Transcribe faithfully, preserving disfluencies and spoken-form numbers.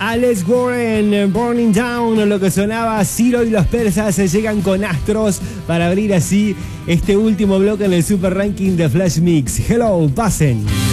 Alex Warren, Burning Down, lo que sonaba. Ciro y los persas se llegan con Astros para abrir así este último bloque en el Super Ranking de Flash Mix. Hello, pasen.